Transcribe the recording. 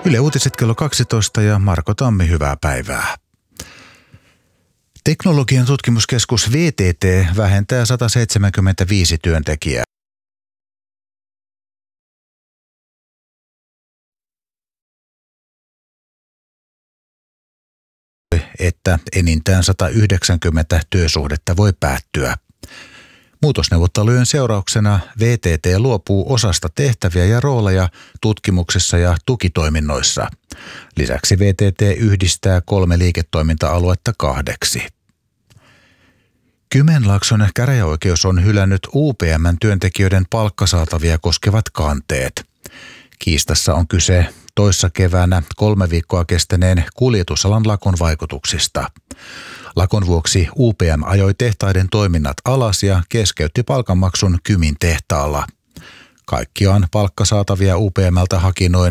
Yle Uutiset kello 12 ja Marko Tammi, hyvää päivää. Teknologian tutkimuskeskus VTT vähentää 175 työntekijää. Että enintään 190 työsuhdetta voi päättyä. Muutosneuvottelujen seurauksena VTT luopuu osasta tehtäviä ja rooleja tutkimuksessa ja tukitoiminnoissa. Lisäksi VTT yhdistää 3 liiketoiminta-aluetta 2. Kymenlaakson käräjäoikeus on hylännyt UPM:n työntekijöiden palkkasaatavia koskevat kanteet. Kiistassa on kyse toissa keväänä 3 viikkoa kestäneen kuljetusalan lakon vaikutuksista. Lakon vuoksi UPM ajoi tehtaiden toiminnat alas ja keskeytti palkanmaksun Kymin tehtaalla. Kaikkiaan palkkasaatavia UPM:ltä haki noin